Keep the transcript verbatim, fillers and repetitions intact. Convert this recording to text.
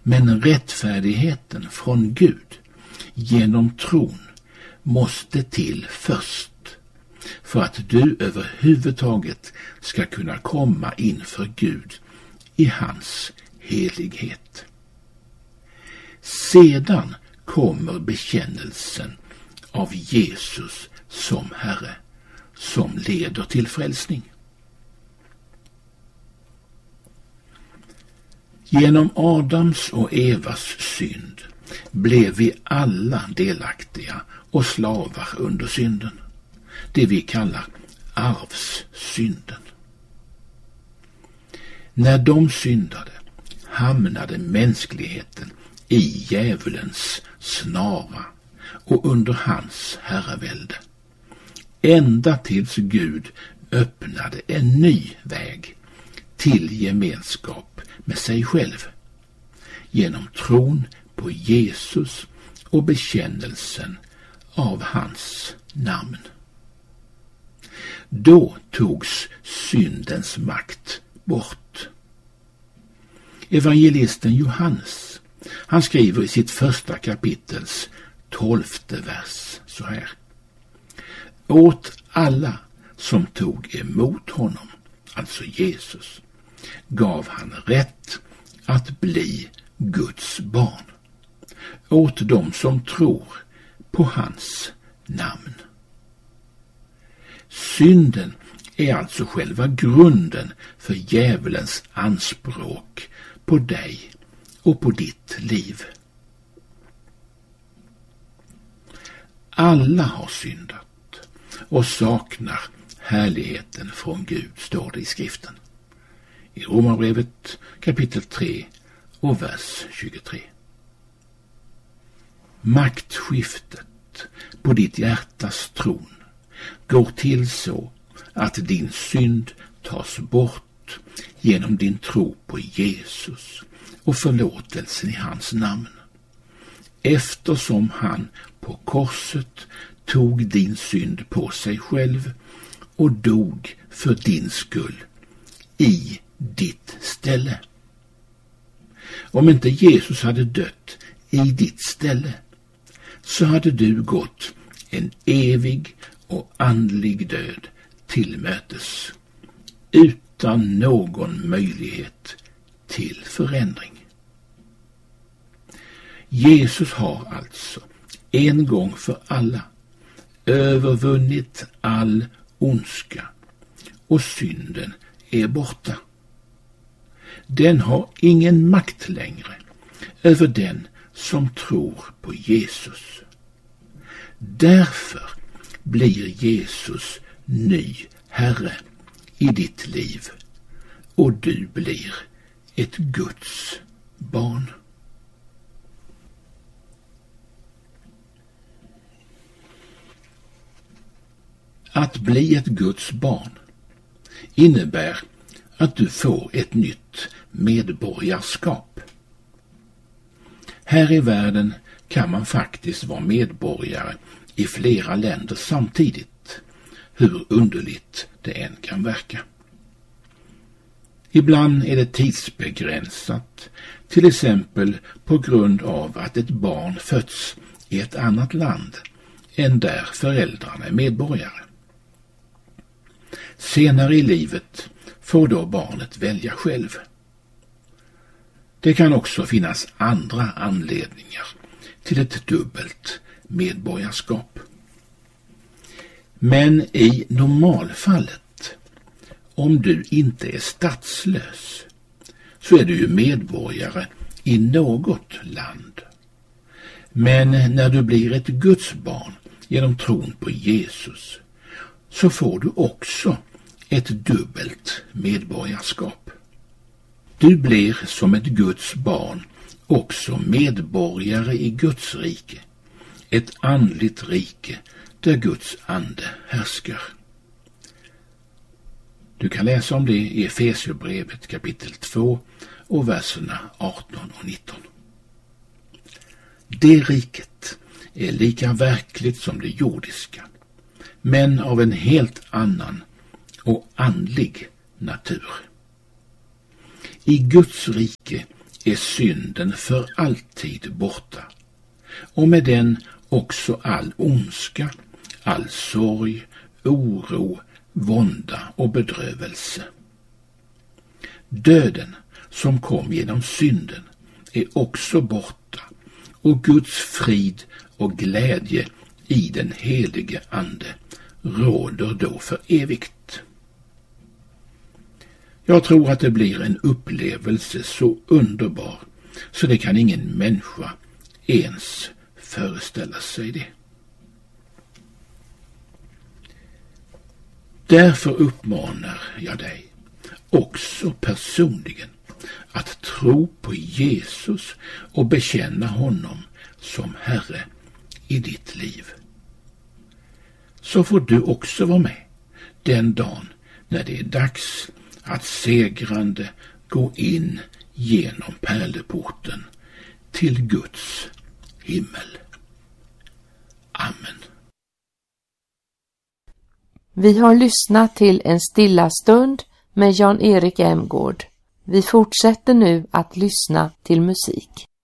Men rättfärdigheten från Gud genom tron måste till först för att du överhuvudtaget ska kunna komma inför Gud i hans helighet. Sedan kommer bekännelsen av Jesus som Herre, som leder till frälsning. Genom Adams och Evas synd blev vi alla delaktiga och slavar under synden, det vi kallar arvssynden. När de syndade hamnade mänskligheten i djävulens snara och under hans herravälde, ända tills Gud öppnade en ny väg till gemenskap med sig själv genom tron på Jesus och bekännelsen av hans namn. Då togs syndens makt bort. Evangelisten Johannes, han skriver i sitt första kapitels tolfte vers så här: åt alla som tog emot honom, alltså Jesus, gav han rätt att bli Guds barn, åt dem som tror på hans namn. Synden är alltså själva grunden för djävulens anspråk på dig och på ditt liv. Alla har syndat och saknar härligheten från Gud, står det i skriften. I Romarbrevet kapitel tre och vers tjugotre. Maktskiftet på ditt hjärtas tron går till så att din synd tas bort genom din tro på Jesus och förlåtelsen i hans namn. Eftersom han på korset tog din synd på sig själv och dog för din skull i ditt ställe. Om inte Jesus hade dött i ditt ställe så hade du gått en evig och andlig död till mötes utan någon möjlighet till förändring. Jesus har alltså en gång för alla övervunnit all ondska och synden är borta. Den har ingen makt längre över den som tror på Jesus. Därför blir Jesus ny Herre i ditt liv och du blir ett Guds barn. Att bli ett Guds barn innebär att du får ett nytt medborgarskap. Här i världen kan man faktiskt vara medborgare i flera länder samtidigt, hur underligt det än kan verka. Ibland är det tidsbegränsat, till exempel på grund av att ett barn fötts i ett annat land än där föräldrarna är medborgare. Senare i livet får då barnet välja själv. Det kan också finnas andra anledningar till ett dubbelt medborgarskap. Men i normalfallet, om du inte är statslös, så är du ju medborgare i något land. Men när du blir ett Guds barn genom tron på Jesus, så får du också ett dubbelt medborgarskap. Du blir som ett Guds barn också medborgare i Guds rike, ett andligt rike där Guds ande härskar. Du kan läsa om det i Efesierbrevet kapitel två och verserna arton och nitton. Det riket är lika verkligt som det jordiska, men av en helt annan och andlig natur. I Guds rike är synden för alltid borta, och med den också all ondska, all sorg, oro, vånda och bedrövelse. Döden som kom genom synden är också borta, och Guds frid och glädje i den helige Ande råder då för evigt. Jag tror att det blir en upplevelse så underbar så det kan ingen människa ens föreställa sig det. Därför uppmanar jag dig också personligen att tro på Jesus och bekänna honom som Herre i ditt liv. Så får du också vara med den dagen när det är dags att segrande gå in genom pärleporten till Guds himmel. Amen. Vi har lyssnat till en stilla stund med Jan-Erik Emgård. Vi fortsätter nu att lyssna till musik.